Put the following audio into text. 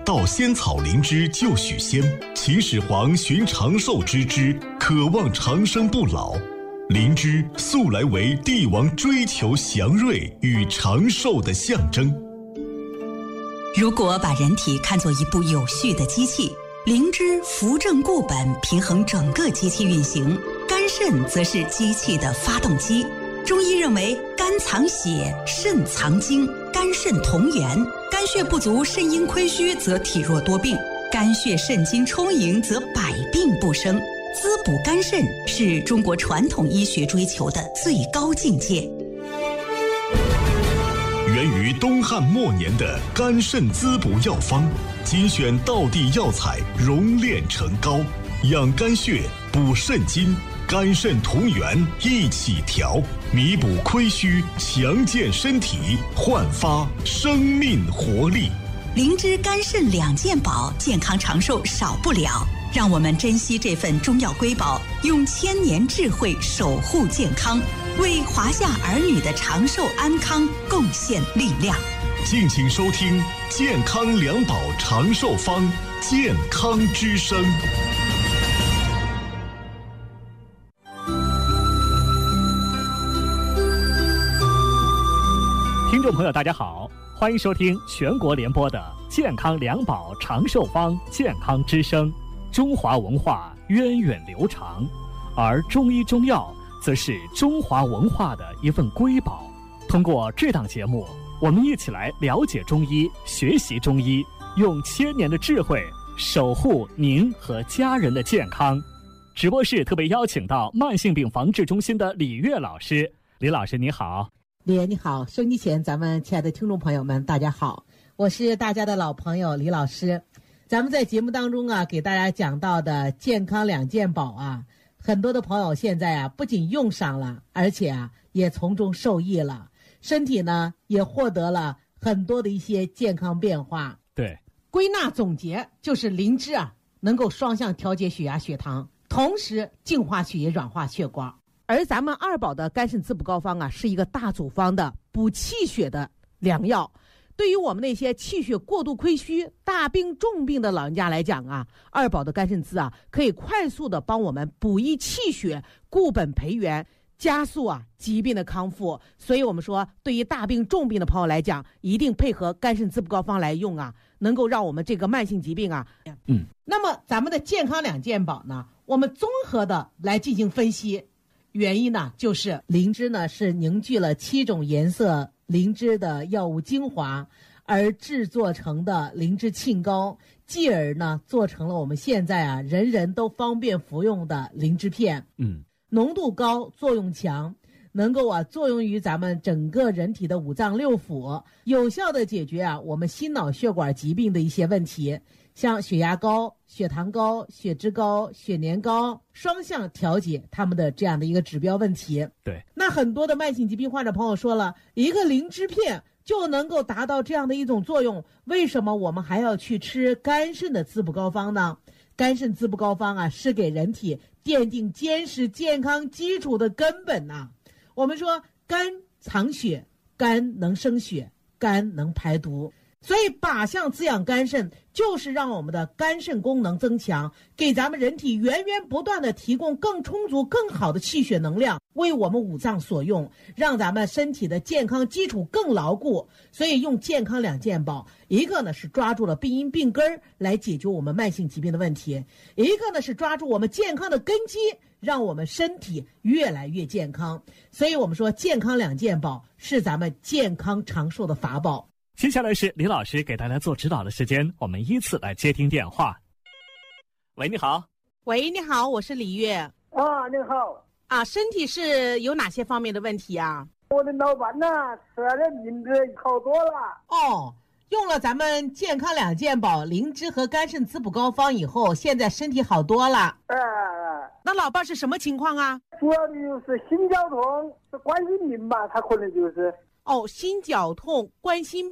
到仙草灵芝就许仙，秦始皇寻长寿之枝，渴望长生不老。灵芝素来为帝王追求祥瑞与长寿的象征。 如果把人体看作一部有序的机器，灵芝扶正固本，平衡整个机器运行；肝肾则是机器的发动机。中医认为，肝藏血，肾藏精，肝肾同源。肝血不足、肾阴亏虚，则体弱多病；肝血肾精充盈，则百病不生。滋补肝肾是中国传统医学追求的最高境界。 源于东汉末年的肝肾滋补药方，精选道地药材，熔炼成膏，养肝血，补肾精，肝肾同源一起调，弥补亏虚，强健身体，焕发生命活力。 灵芝肝肾两件宝，健康长寿少不了。让我们珍惜这份中药瑰宝，用千年智慧守护健康，为华夏儿女的长寿安康贡献力量。 敬请收听健康两宝长寿方，健康之声。 听众朋友大家好，欢迎收听全国联播的健康两宝长寿方，健康之声。中华文化源远流长，而中医中药则是中华文化的一份瑰宝。通过这档节目，我们一起来了解中医，学习中医，用千年的智慧守护您和家人的健康。直播室特别邀请到慢性病防治中心的李月老师。李老师你好。 李爷你好，收机前咱们亲爱的听众朋友们大家好，我是大家的老朋友李老师。咱们在节目当中啊，给大家讲到的健康两件宝啊，很多的朋友现在啊不仅用上了，而且啊也从中受益了，身体呢也获得了很多的一些健康变化。 对， 归纳总结就是灵芝啊能够双向调节血压血糖，同时净化血液软化血管。而咱们二宝的肝肾滋补膏方啊，是一个大组方的补气血的良药。对于我们那些气血过度亏虚、大病重病的老人家来讲啊，二宝的肝肾滋啊，可以快速的帮我们补益气血、固本培元，加速啊疾病的康复。所以我们说，对于大病重病的朋友来讲，一定配合肝肾滋补膏方来用啊，能够让我们这个慢性疾病啊，那么咱们的健康两件宝呢，我们综合的来进行分析。原因呢，就是灵芝呢是凝聚了7种颜色灵芝的药物精华而制作成的灵芝沁膏，继而呢做成了我们现在啊人人都方便服用的灵芝片。浓度高，作用强，能够啊作用于咱们整个人体的五脏六腑，有效的解决啊我们心脑血管疾病的一些问题，像血压高、血糖高、血脂高、血粘高，双向调节他们的这样的一个指标问题。 对， 那很多的慢性疾病患者朋友说了，一个灵芝片就能够达到这样的一种作用，为什么我们还要去吃肝肾的滋补膏方呢？肝肾滋补膏方啊，是给人体奠定坚实健康基础的根本呐。我们说肝藏血，肝能生血，肝能排毒，所以靶向滋养肝肾，就是让我们的肝肾功能增强，给咱们人体源源不断的提供更充足更好的气血能量，为我们五脏所用，让咱们身体的健康基础更牢固。所以用健康两件宝，一个呢是抓住了病因病根来解决我们慢性疾病的问题，一个呢是抓住我们健康的根基，让我们身体越来越健康。所以我们说健康两件宝是咱们健康长寿的法宝。 接下来是李老师给大家做指导的时间，我们依次来接听电话。喂，你好。 喂，你好，我是李月。 啊，你好。 啊，身体是有哪些方面的问题啊？ 我的老伴呢，吃了灵芝好多了。 哦，用了咱们健康两件宝灵芝和肝肾滋补膏方以后，现在身体好多了。那老伴是什么情况啊？ 主要的就是心绞痛，是冠心病吧，他可能就是。 哦，心绞痛、冠心